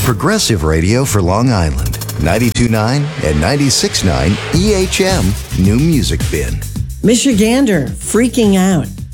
Progressive Radio for Long Island. 92.9 and 96.9 EHM New Music Bin. Michigander, Freaking Out.